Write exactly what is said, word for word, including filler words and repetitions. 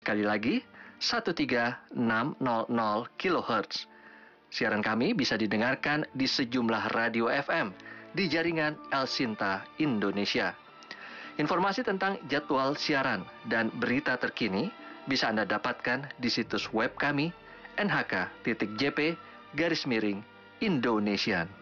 Sekali lagi, satu tiga enam nol nol kilohertz. Siaran kami bisa didengarkan di sejumlah radio F M di jaringan Elsinta Indonesia. Informasi tentang jadwal siaran dan berita terkini bisa Anda dapatkan di situs web kami n h k titik j p garis miring Indonesian.